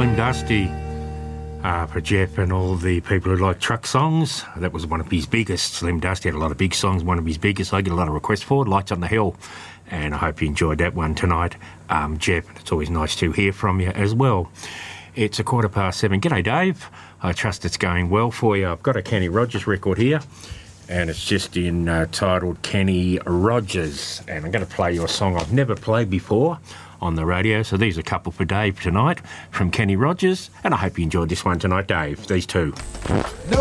Slim Dusty. For Jeff and all the people who like truck songs, that was one of his biggest. Slim Dusty had a lot of big songs, one of his biggest. I get a lot of requests for Lights on the Hill, and I hope you enjoyed that one tonight. Jeff, it's always nice to hear from you as well. It's 7:15. G'day, Dave. I trust it's going well for you. I've got a Kenny Rogers record here, and it's just entitled Kenny Rogers, and I'm going to play you a song I've never played before on the radio. So these are a couple for Dave tonight from Kenny Rogers, and I hope you enjoyed this one tonight, Dave. These two. No